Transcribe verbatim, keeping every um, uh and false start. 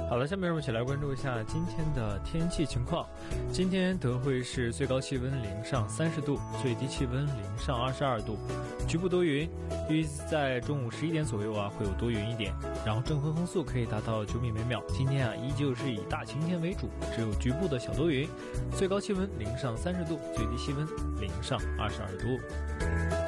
好了，下面让我们一起来关注一下今天的天气情况。今天德惠市最高气温零上三十度，最低气温零上二十二度，局部多云，预计在中午十一点左右啊会有多云一点，然后正风风速可以达到九米每秒。今天啊依旧是以大晴天为主，只有局部的小多云，最高气温零上三十度，最低气温零上二十二度。